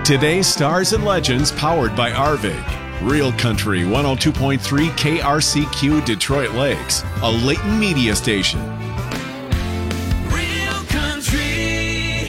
Today's Stars and Legends powered by Arvig. Real Country 102.3 KRCQ Detroit Lakes, a Leighton media station. Real Country.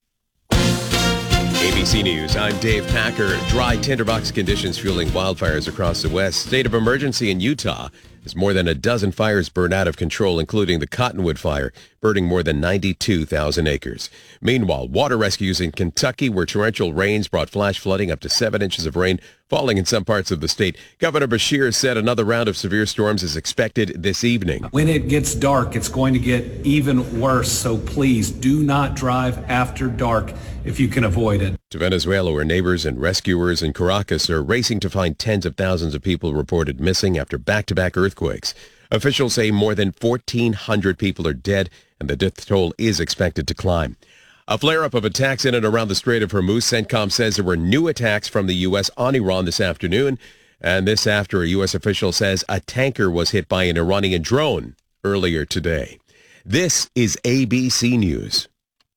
ABC News, I'm Dave Packer. Dry tinderbox conditions fueling wildfires across the West. State of emergency in Utah as more than a dozen fires burn out of control, including the Cottonwood Fire, burning more than 92,000 acres. Meanwhile, water rescues in Kentucky, where torrential rains brought flash flooding, up to 7 inches of rain falling in some parts of the state. Governor Beshear said another round of severe storms is expected this evening. When it gets dark, it's going to get even worse, so please do not drive after dark if you can avoid it. To Venezuela, where neighbors and rescuers in Caracas are racing to find tens of thousands of people reported missing after back-to-back earthquakes. Officials say more than 1,400 people are dead, and the death toll is expected to climb. A flare-up of attacks in and around the Strait of Hormuz. CENTCOM says there were new attacks from the U.S. on Iran this afternoon, and this after a U.S. official says a tanker was hit by an Iranian drone earlier today. This is ABC News.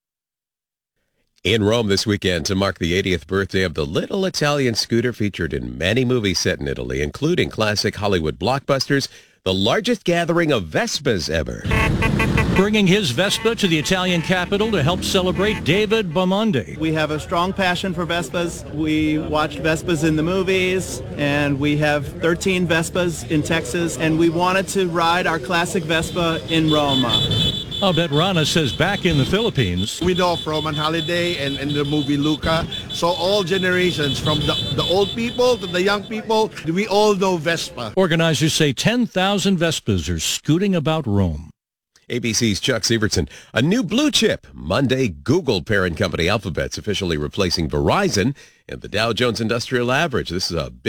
In Rome this weekend to mark the 80th birthday of the little Italian scooter featured in many movies set in Italy, including classic Hollywood blockbusters, the largest gathering of Vespas ever. Bringing his Vespa to the Italian capital to help celebrate David Bamonde. We have a strong passion for Vespas. We watched Vespas in the movies, and we have 13 Vespas in Texas, and we wanted to ride our classic Vespa in Rome. Abet Rana says back in the Philippines, we know from an holiday and the movie Luca, so all generations, from the old people to the young people, we all know Vespa. Organizers say 10,000 Vespas are scooting about Rome. ABC's Chuck Sievertson. A new blue chip. Monday, Google parent company Alphabet's officially replacing Verizon in the Dow Jones Industrial Average. This is a big